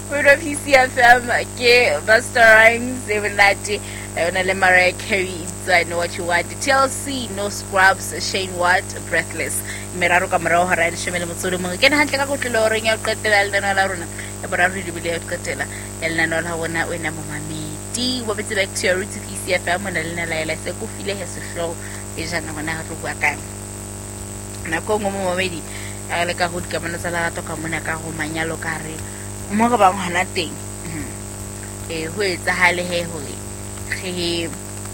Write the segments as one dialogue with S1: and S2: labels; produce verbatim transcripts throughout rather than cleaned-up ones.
S1: Uno P C F M ke Busta Rhymes even that ona le Mariah Carey I know what you want. T L C no Scrubs Shane Watt Breathless meraro ka morao ha ra shemele motsolo mo ke na hantle ka go tlelo reng ya qetela le nna la rona ya bora re di bile ya qetela ya lena no la bona o ena mo mamedi wa betse back to your root P C F M na lena la ela se go file he se flow e jana gona ga bua ka na ko mo mo mamedi a le ka go ka mona tsala to ka mona ka go manyalo ka re mo ga bang hana teng eh ho etsa hale he hore ge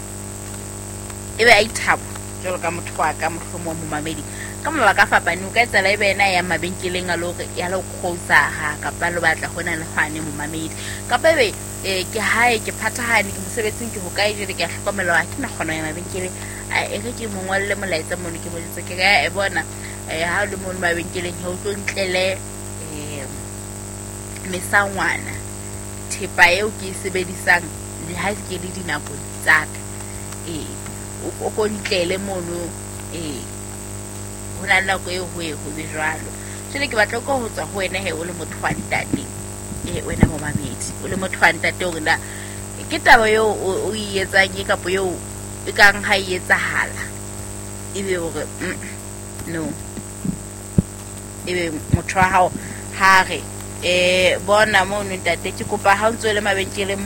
S1: e ba ithabo jolo ka motho wa ka motho mo mamedi ka mo ba ka fapane o ka tsela e bena ya mabenkeleng a lo ya lo khosa ha ka pa lo batla gona le gwane mo mamedi ka pa be eh ke hae ke phathahane ke mosebetsing ke ho ka ije ke a hlokomela wa ke na gona ya mabenkeleng a e ke mo ngwalle molaetsa mo ke mo ditse ke ga e bona eh ha le mo mabenkeleng ho tlo ntlele eh mesangwana thepa eo ke sebedisang le ha ke le dinako tsa ka eh o go ntlele mono eh hona la go e ho e go bijwalo tsele ke batla go go tswa go wena he o le motho wa ntate eh wena mo mamedi o le motho wa ntate o rena ke taba yo o e etsang e kapo yo e kang ha e etsahala ebe o re no ebe motho wa hao ha re eh bona mo ntate ke kopa ha o ntse le mabenkeleng